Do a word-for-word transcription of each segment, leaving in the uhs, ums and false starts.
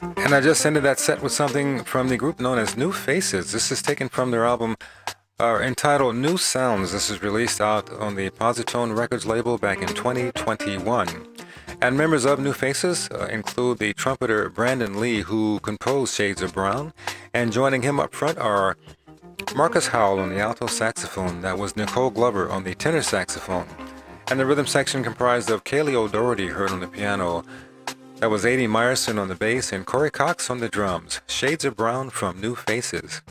And I just ended that set with something from the group known as New Faces. This is taken from their album uh, entitled New Sounds. This is released out on the Positone Records label back in twenty twenty-one. And members of New Faces uh, include the trumpeter Brandon Lee, who composed Shades of Brown. And joining him up front are Marcus Howell on the alto saxophone. That was Nicole Glover on the tenor saxophone. And the rhythm section comprised of Kaylee O'Doherty, heard on the piano. That was Adie Meyerson on the bass and Corey Cox on the drums. Shades of Brown from New Faces.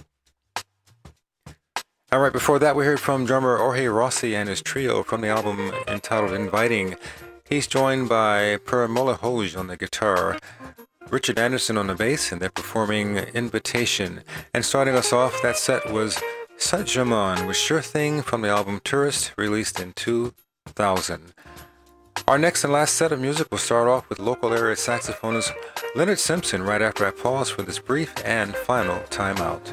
All right, before that we heard from drummer Jorge Rossi and his trio from the album entitled Inviting. He's joined by Per Molehoj on the guitar, Richard Anderson on the bass, and they're performing Invitation. And starting us off, that set was Sut Jaman with Sure Thing from the album Tourist, released in two thousand. Our next and last set of music will start off with local area saxophonist Leonard Simpson right after I pause for this brief and final timeout.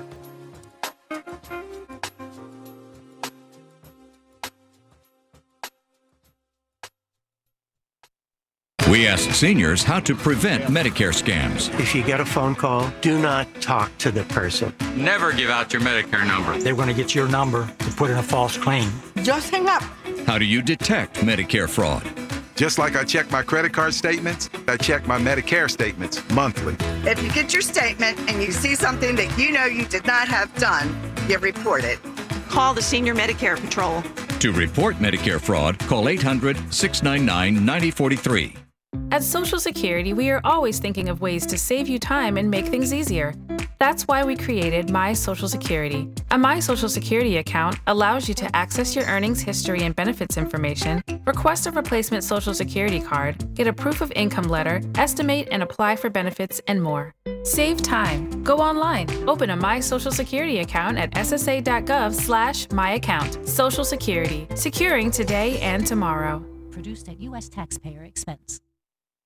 We ask seniors how to prevent Medicare scams. If you get a phone call, do not talk to the person. Never give out your Medicare number. They're going to get your number to put in a false claim. Just hang up. How do you detect Medicare fraud? Just like I check my credit card statements, I check my Medicare statements monthly. If you get your statement and you see something that you know you did not have done, you report it. Call the Senior Medicare Patrol. To report Medicare fraud, call eight hundred, six nine nine, nine zero four three. At Social Security, we are always thinking of ways to save you time and make things easier. That's why we created My Social Security. A My Social Security account allows you to access your earnings history and benefits information, request a replacement Social Security card, get a proof of income letter, estimate and apply for benefits, and more. Save time. Go online. Open a My Social Security account at s s a dot gov slash my account. Social Security. Securing today and tomorrow. Produced at U S taxpayer expense.